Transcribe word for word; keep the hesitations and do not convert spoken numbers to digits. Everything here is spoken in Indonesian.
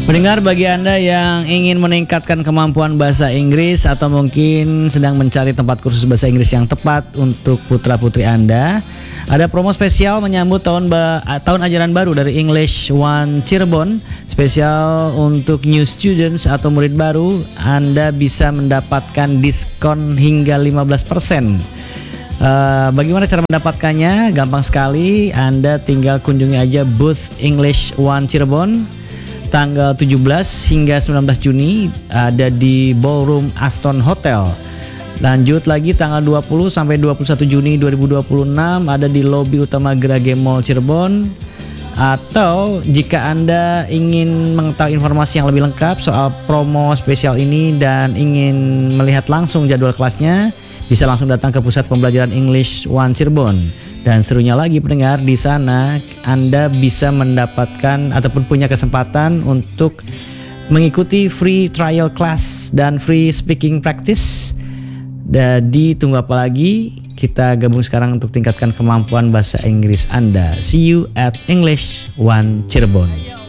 Pendengar, bagi Anda yang ingin meningkatkan kemampuan bahasa Inggris atau mungkin sedang mencari tempat kursus bahasa Inggris yang tepat untuk putra-putri Anda, ada promo spesial menyambut tahun ba- tahun ajaran baru dari English One Cirebon. Spesial untuk new students atau murid baru, Anda bisa mendapatkan diskon hingga lima belas persen. Uh, bagaimana cara mendapatkannya? Gampang sekali, Anda tinggal kunjungi aja booth English One Cirebon tanggal tujuh belas hingga sembilan belas Juni, ada di Ballroom Aston Hotel. Lanjut lagi tanggal dua puluh sampai dua puluh satu Juni dua ribu dua puluh enam, ada di lobi utama Gerage Mall Cirebon. Atau jika Anda ingin mengetahui informasi yang lebih lengkap soal promo spesial ini dan ingin melihat langsung jadwal kelasnya, bisa langsung datang ke pusat pembelajaran English One Cirebon. Dan serunya lagi, pendengar, di sana Anda bisa mendapatkan ataupun punya kesempatan untuk mengikuti free trial class dan free speaking practice. Jadi tunggu apa lagi? Kita gabung sekarang untuk tingkatkan kemampuan bahasa Inggris Anda. See you at English One Cirebon.